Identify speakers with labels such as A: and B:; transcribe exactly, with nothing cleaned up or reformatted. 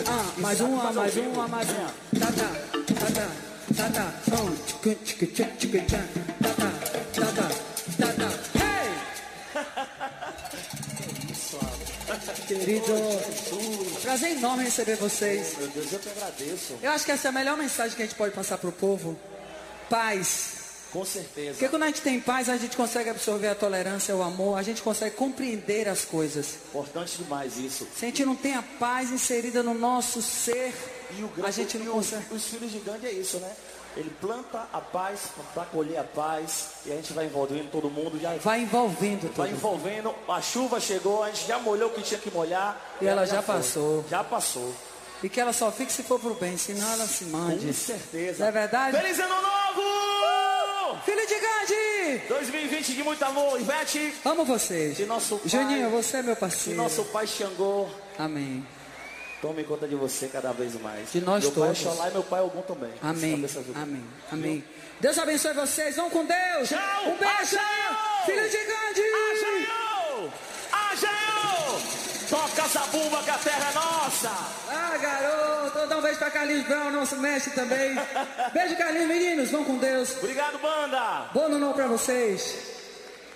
A: Ah, mais uma, mais uma, mais uma. Tá, tá, tá, tá, tá, tá. Um, tchica, tchica, tchica, tchica, tchica. Tá, tá, tá, tá, tá, tá. Hey! Querido, prazer enorme receber vocês.
B: Meu Deus, eu te agradeço.
A: Eu acho que essa é a melhor mensagem que a gente pode passar pro povo. Paz.
B: Com certeza.
A: Porque quando a gente tem paz, a gente consegue absorver a tolerância, o amor, a gente consegue compreender as coisas.
B: Importante demais isso.
A: Se a gente não tem a paz inserida no nosso ser,
B: E o
A: a gente não consegue.
B: Os filhos de Gandhi é isso, né? Ele planta a paz para colher a paz. E a gente vai envolvendo todo mundo. Já
A: Vai envolvendo tudo.
B: vai envolvendo. A chuva chegou, a gente já molhou o que tinha que molhar.
A: E ela já
B: foi.
A: passou.
B: Já passou.
A: E que ela só fique se for pro bem, senão ela se mande.
B: Com certeza.
A: Não é verdade?
B: Feliz ano novo!
A: Filho de Gandhi!
B: dois mil e vinte de muito amor, Ivete.
A: Amo vocês.
B: Que nosso pai,
A: Juninho, você é meu
B: que
A: parceiro.
B: nosso pai Xangô
A: Amém.
B: tome conta de você cada vez mais.
A: De nós
B: meu
A: todos.
B: Meu pai é Xolá e meu pai é Ogum também.
A: Amém. Amém. Amém. Deus abençoe vocês. Vão com Deus.
B: Tchau.
A: Um beijo.
B: Ajaio.
A: Filho de Gandhi.
B: Ajaio! Ajaio! Toca essa bumba que a terra é nossa.
A: Ah, garoto. Vou dar um beijo pra Carlinhos Brown, nosso mestre também. Beijo, Carlinhos. Meninos, vão com Deus.
B: Obrigado, banda.
A: Bom ano novo pra vocês.